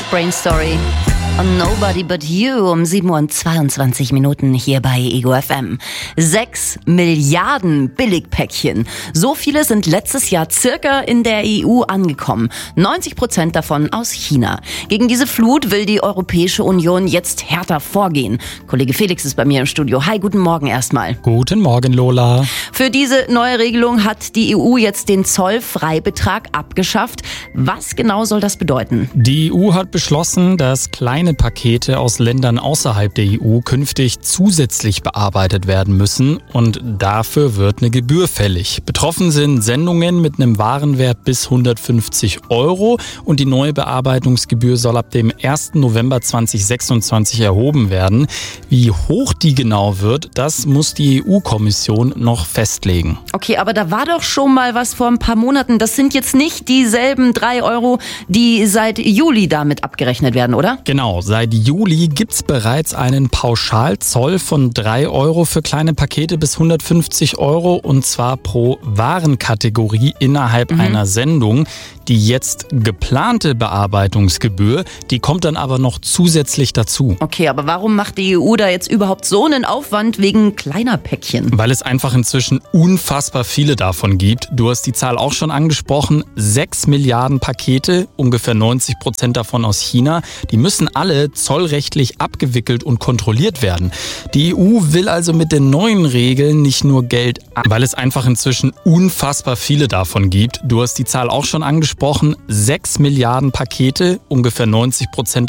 Brain Story. On Nobody But You um 7:22 Minuten hier bei Ego FM. 6 Milliarden Billigpäckchen. So viele sind letztes Jahr circa in der EU angekommen. 90% davon aus China. Gegen diese Flut will die Europäische Union jetzt härter vorgehen. Kollege Felix ist bei mir im Studio. Hi, guten Morgen erstmal. Guten Morgen, Lola. Für diese neue Regelung hat die EU jetzt den Zollfreibetrag abgeschafft. Was genau soll das bedeuten? Die EU hat beschlossen, dass kleine Pakete aus Ländern außerhalb der EU künftig zusätzlich bearbeitet werden müssen und dafür wird eine Gebühr fällig. Betroffen sind Sendungen mit einem Warenwert bis 150 € und die neue Bearbeitungsgebühr soll ab dem 1. November 2026 erhoben werden. Wie hoch die genau wird, das muss die EU-Kommission noch festlegen. Okay, aber da war doch schon mal was vor ein paar Monaten. Das sind jetzt nicht dieselben 3 €, die seit Juli damit abgerechnet werden, oder? Genau, seit Juli gibt's bereits einen Pauschalzoll von 3 € für kleine Pakete bis 150 € und zwar pro Warenkategorie innerhalb einer Sendung. Die jetzt geplante Bearbeitungsgebühr, die kommt dann aber noch zusätzlich dazu. Okay, aber warum macht die EU da jetzt überhaupt so einen Aufwand wegen kleiner Päckchen? Weil es einfach inzwischen unfassbar viele davon gibt. Du hast die Zahl auch schon angesprochen. 6 Milliarden Pakete, ungefähr 90% davon aus China. Die müssen alle zollrechtlich abgewickelt und kontrolliert werden. Die EU will also mit den neuen Regeln nicht nur Geld, weil es einfach inzwischen unfassbar viele davon gibt. Du hast die Zahl auch schon angesprochen. 6 Milliarden Pakete, ungefähr 90%